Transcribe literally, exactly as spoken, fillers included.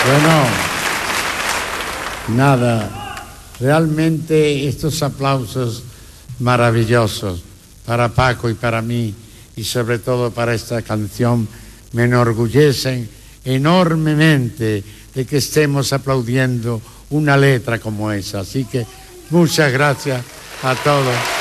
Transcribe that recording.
Bueno, nada, realmente estos aplausos maravillosos para Paco y para mí, y sobre todo para esta canción, me enorgullecen enormemente de que estemos aplaudiendo una letra como esa. Así que muchas gracias a todos.